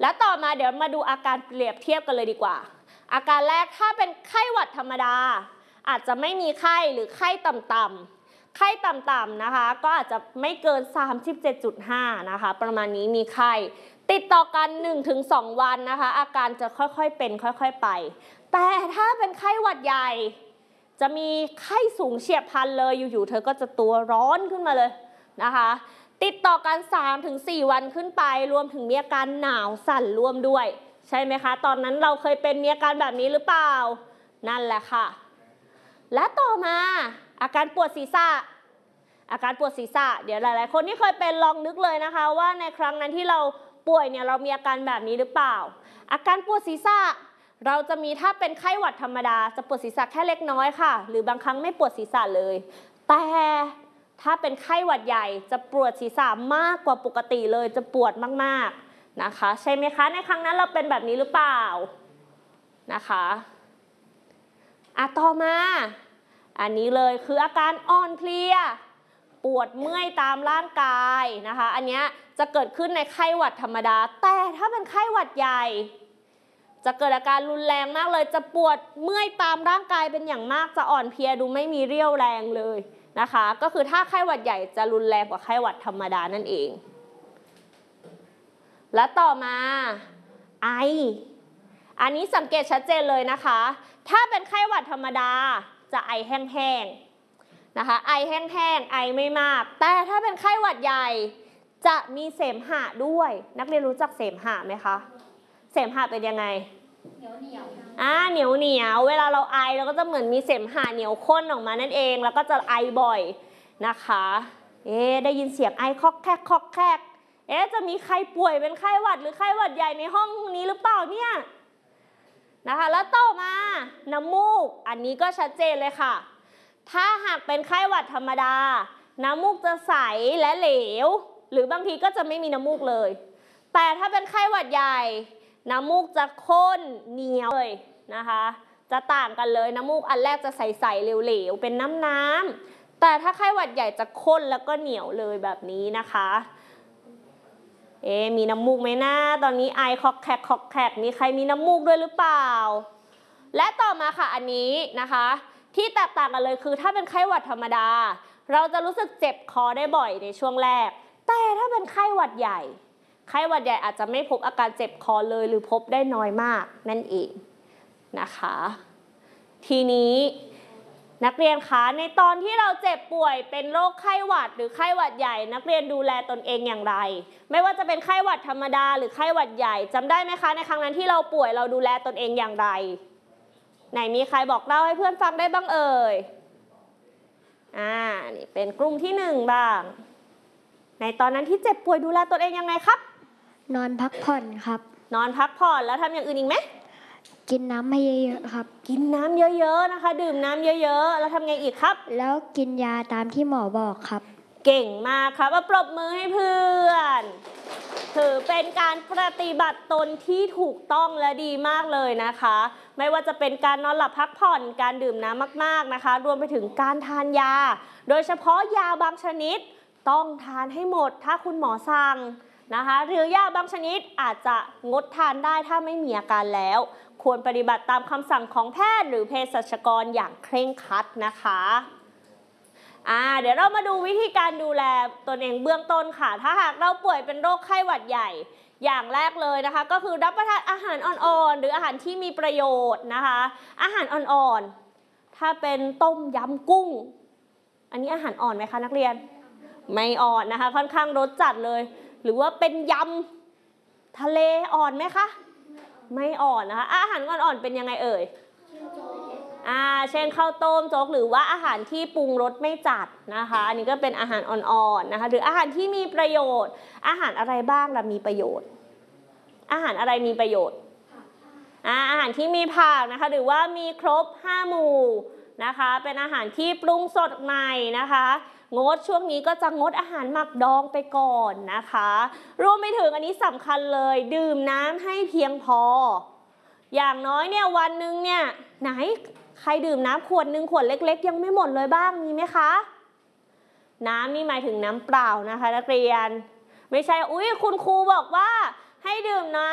แล้วต่อมาเดี๋ยวมาดูอาการเปรียบเทียบกันเลยดีกว่าอาการแรกถ้าเป็นไข้หวัดธรรมดาอาจจะไม่มีไข้หรือไข้ต่ำๆไข้ต่ำๆนะคะก็อาจจะไม่เกิน 37.5 นะคะประมาณนี้มีไข้ติดต่อกัน 1-2 วันนะคะอาการจะค่อยๆเป็นค่อยๆไปแต่ถ้าเป็นไข้หวัดใหญ่จะมีไข้สูงเฉียบพลันเลยอยู่ๆเธอก็จะตัวร้อนขึ้นมาเลยนะคะติดต่อกัน 3-4 วันขึ้นไปรวมถึงมีอาการหนาวสั่นร่วมด้วยใช่ไหมคะตอนนั้นเราเคยเป็นมีอาการแบบนี้หรือเปล่านั่นแหละค่ะและต่อมาอาการปวดศีรษะอาการปวดศีรษะเดี๋ยวหลายๆคนที่เคยเป็นลองนึกเลยนะคะว่าในครั้งนั้นที่เราป่วยเนี่ยเรามีอาการแบบนี้หรือเปล่าอาการปวดศีรษะเราจะมีถ้าเป็นไข้หวัดธรรมดาจะปวดศีรษะแค่เล็กน้อยค่ะหรือบางครั้งไม่ปวดศีรษะเลยแต่ถ้าเป็นไข้หวัดใหญ่จะปวดศีรษะมากกว่าปกติเลยจะปวดมากๆนะคะใช่ไหมคะในครั้งนั้นเราเป็นแบบนี้หรือเปล่านะคะต่อมาอันนี้เลยคืออาการอ่อนเพลียปวดเมื่อยตามร่างกายนะคะอันนี้จะเกิดขึ้นในไข้หวัดธรรมดาแต่ถ้าเป็นไข้หวัดใหญ่จะเกิดอาการรุนแรงมากเลยจะปวดเมื่อยตามร่างกายเป็นอย่างมากจะอ่อนเพลียดูไม่มีเรี่ยวแรงเลยนะคะก็คือถ้าไข้หวัดใหญ่จะรุนแรงกว่าไข้หวัดธรรมดานั่นเองและต่อมาไออันนี้สังเกตชัดเจนเลยนะคะถ้าเป็นไข้หวัดธรรมดาจะไอแห้งๆนะคะไอแห้งๆไอไม่มากแต่ถ้าเป็นไข้หวัดใหญ่จะมีเสมหะด้วยนักเรียนรู้จักเสมหะไหมคะเสมหะเป็นยังไงเหนียวเหนียวเวลาเราไอเราก็จะเหมือนมีเสมหะเหนียวข้นออกมานั่นเองแล้วก็จะไอบ่อยนะคะได้ยินเสียงไอคอกแคกคอกแคกจะมีใครป่วยเป็นไข้หวัดหรือไข้หวัดใหญ่ในห้องนี้หรือเปล่าเนี่ยนะคะแล้วต่อมาน้ำมูกอันนี้ก็ชัดเจนเลยค่ะถ้าหากเป็นไข้หวัดธรรมดาน้ำมูกจะใสและเหลวหรือบางทีก็จะไม่มีน้ำมูกเลยแต่ถ้าเป็นไข้หวัดใหญ่น้ำมูกจะข้นเหนียวเลยนะคะจะต่างกันเลยน้ำมูกอันแรกจะใสๆเหลวๆเป็นน้ำแต่ถ้าไข้หวัดใหญ่จะข้นแล้วก็เหนียวเลยแบบนี้นะคะมีน้ำมูกไหมนะตอนนี้ไอคอกแคกมีใครมีน้ำมูกด้วยหรือเปล่าและต่อมาค่ะอันนี้นะคะที่แตกต่างกันเลยคือถ้าเป็นไข้หวัดธรรมดาเราจะรู้สึกเจ็บคอได้บ่อยในช่วงแรกแต่ถ้าเป็นไข้หวัดใหญ่ไข้หวัดใหญ่อาจจะไม่พบอาการเจ็บคอเลยหรือพบได้น้อยมากนั่นเองนะคะทีนี้นักเรียนคะในตอนที่เราเจ็บป่วยเป็นโรคไข้หวัดหรือไข้หวัดใหญ่นักเรียนดูแลตนเองอย่างไรไม่ว่าจะเป็นไข้หวัดธรรมดาหรือไข้หวัดใหญ่จำได้ไหมคะในครั้งนั้นที่เราป่วยเราดูแลตนเองอย่างไรไหนมีใครบอกเล่าให้เพื่อนฟังได้บ้างเอ่ยนี่เป็นกลุ่มที่1บ้างในตอนนั้นที่เจ็บป่วยดูแลตนเองยังไงครับนอนพักผ่อนครับนอนพักผ่อนแล้วทำอย่างอื่นอีกไหมกินน้ำให้เยอะๆครับกินน้ำเยอะๆนะคะดื่มน้ำเยอะๆแล้วทำไงอีกครับแล้วกินยาตามที่หมอบอกครับเก่งมากครับปรบมือให้เพื่อนถือเป็นการปฏิบัติตนที่ถูกต้องและดีมากเลยนะคะไม่ว่าจะเป็นการนอนหลับพักผ่อนการดื่มน้ำมากๆนะคะรวมไปถึงการทานยาโดยเฉพาะยาบางชนิดต้องทานให้หมดถ้าคุณหมอสั่งนะคะหรือยาบางชนิดอาจจะงดทานได้ถ้าไม่มีอาการแล้วควรปฏิบัติตามคำสั่งของแพทย์หรือเภสัชกรอย่างเคร่งครัดนะคะเดี๋ยวเรามาดูวิธีการดูแลตนเองเบื้องต้นค่ะถ้าหากเราป่วยเป็นโรคไข้หวัดใหญ่อย่างแรกเลยนะคะก็คือรับประทานอาหารอ่อนๆหรืออาหารที่มีประโยชน์นะคะอาหารอ่อนๆถ้าเป็นต้มยำกุ้งอันนี้อาหารอ่อนไหมคะนักเรียนไม่อ่อนนะคะค่อนข้างรสจัดเลยหรือว่าเป็นยำทะเลอ่อนไหมคะไม่อ่อนนะคะอาหารอ่อนๆเป็นยังไงเอ่ยเช่นข้าวต้มโจ๊กหรือว่าอาหารที่ปรุงรสไม่จัดนะคะอันนี้ก็เป็นอาหารอ่อนๆนะคะหรืออาหารที่มีประโยชน์อาหารอะไรบ้างล่ะมีประโยชน์อาหารอะไรมีประโยชน์อาหารที่มีผักนะคะหรือว่ามีครบ5หมู่นะคะเป็นอาหารที่ปรุงสดใหม่นะคะงดช่วงนี้ก็จะงดอาหารหมักดองไปก่อนนะคะรวมไปถึงอันนี้สำคัญเลยดื่มน้ำให้เพียงพออย่างน้อยเนี่ยวันหนึ่งเนี่ยไหนใครดื่มน้ำขวดหนึ่งขวดเล็กๆยังไม่หมดเลยบ้างมีไหมคะน้ำนี่หมายถึงน้ำเปล่านะคะนักเรียนไม่ใช่คุณครูบอกว่าให้ดื่มน้ำ